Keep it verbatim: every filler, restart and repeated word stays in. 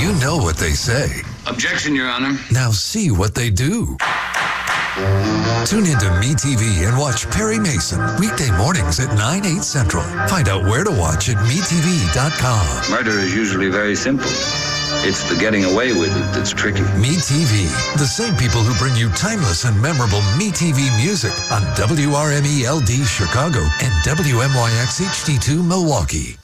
You know what they say. Objection, Your Honor. Now see what they do. Tune into MeTV and watch Perry Mason weekday mornings at nine, eight Central. Find out where to watch at me T V dot com. Murder is usually very simple. It's the getting away with it that's tricky. MeTV, the same people who bring you timeless and memorable MeTV music on W R M E L D Chicago and W M Y X H D two Milwaukee.